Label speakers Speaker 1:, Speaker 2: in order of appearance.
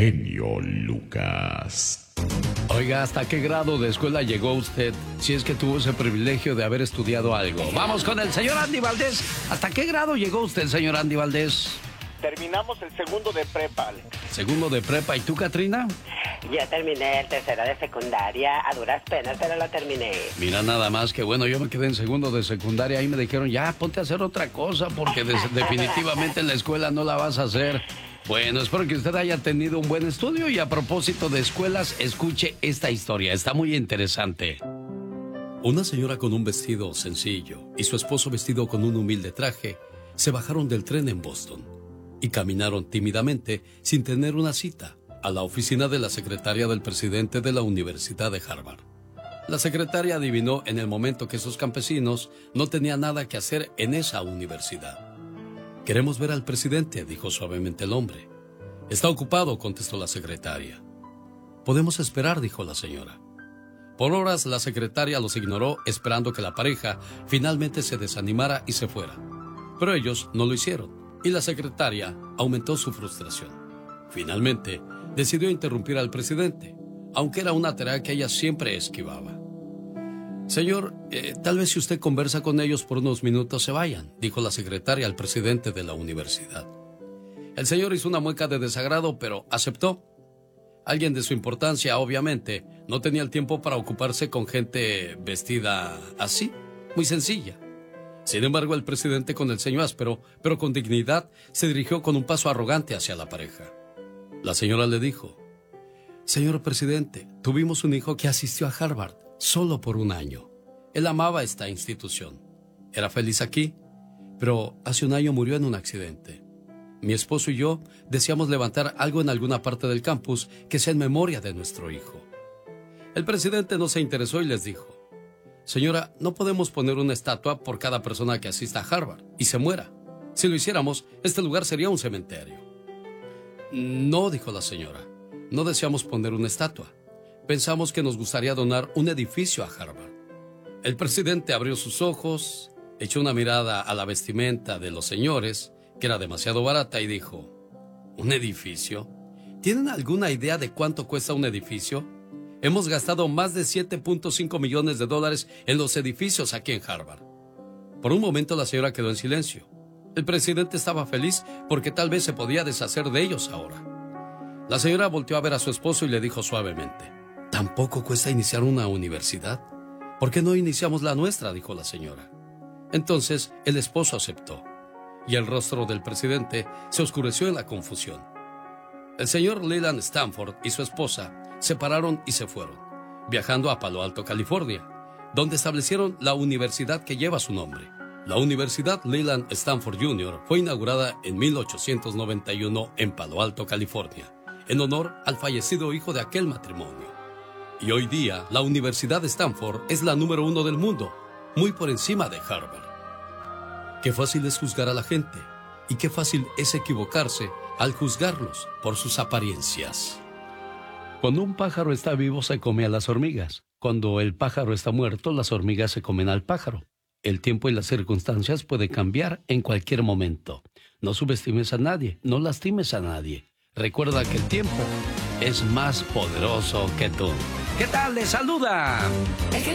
Speaker 1: Genio Lucas.
Speaker 2: Oiga, ¿hasta qué grado de escuela llegó usted? Si es que tuvo ese privilegio de haber estudiado algo. Vamos con el señor Andy Valdés. ¿Hasta qué grado llegó usted, señor Andy Valdés?
Speaker 3: Terminamos el segundo de prepa, Alex.
Speaker 2: Segundo de prepa. ¿Y tú, Katrina?
Speaker 4: Yo terminé el tercero de secundaria a duras penas, pero lo terminé.
Speaker 2: Mira, nada más que bueno, yo me quedé en segundo de secundaria. Ahí me dijeron, ya, ponte a hacer otra cosa porque definitivamente en la escuela no la vas a hacer. Bueno, espero que usted haya tenido un buen estudio y a propósito de escuelas, escuche esta historia. Está muy interesante. Una señora con un vestido sencillo y su esposo vestido con un humilde traje se bajaron del tren en Boston y caminaron tímidamente, sin tener una cita, a la oficina de la secretaria del presidente de la Universidad de Harvard. La secretaria adivinó en el momento que esos campesinos no tenían nada que hacer en esa universidad. «Queremos ver al presidente», dijo suavemente el hombre. «Está ocupado», contestó la secretaria. «Podemos esperar», dijo la señora. Por horas la secretaria los ignoró, esperando que la pareja finalmente se desanimara y se fuera. Pero ellos no lo hicieron. Y la secretaria aumentó su frustración. Finalmente, decidió interrumpir al presidente, aunque era una tarea que ella siempre esquivaba. «Señor, tal vez si usted conversa con ellos por unos minutos se vayan», dijo la secretaria al presidente de la universidad. El señor hizo una mueca de desagrado, pero aceptó. Alguien de su importancia, obviamente, no tenía el tiempo para ocuparse con gente vestida así, muy sencilla. Sin embargo, el presidente, con el ceño áspero, pero con dignidad, se dirigió con un paso arrogante hacia la pareja. La señora le dijo: «Señor presidente, tuvimos un hijo que asistió a Harvard solo por un año. Él amaba esta institución. Era feliz aquí, pero hace un año murió en un accidente. Mi esposo y yo deseamos levantar algo en alguna parte del campus que sea en memoria de nuestro hijo». El presidente no se interesó y les dijo: «Señora, no podemos poner una estatua por cada persona que asista a Harvard y se muera. Si lo hiciéramos, este lugar sería un cementerio». «No», dijo la señora, «no deseamos poner una estatua. Pensamos que nos gustaría donar un edificio a Harvard». El presidente abrió sus ojos, echó una mirada a la vestimenta de los señores, que era demasiado barata, y dijo: «¿Un edificio? ¿Tienen alguna idea de cuánto cuesta un edificio? Hemos gastado más de $7.5 millones en los edificios aquí en Harvard». Por un momento la señora quedó en silencio. El presidente estaba feliz porque tal vez se podía deshacer de ellos ahora. La señora volteó a ver a su esposo y le dijo suavemente: «¿Tampoco cuesta iniciar una universidad? ¿Por qué no iniciamos la nuestra?», dijo la señora. Entonces el esposo aceptó y el rostro del presidente se oscureció en la confusión. El señor Leland Stanford y su esposa se pararon y se fueron, viajando a Palo Alto, California, donde establecieron la universidad que lleva su nombre. La Universidad Leland Stanford Jr. fue inaugurada en 1891 en Palo Alto, California, en honor al fallecido hijo de aquel matrimonio. Y hoy día, la Universidad de Stanford es la número 1 del mundo, muy por encima de Harvard. Qué fácil es juzgar a la gente, y qué fácil es equivocarse al juzgarlos por sus apariencias. Cuando un pájaro está vivo se come a las hormigas. Cuando el pájaro está muerto, las hormigas se comen al pájaro. El tiempo y las circunstancias pueden cambiar en cualquier momento. No subestimes a nadie, no lastimes a nadie. Recuerda que el tiempo es más poderoso que tú. ¿Qué tal? ¡Les saluda!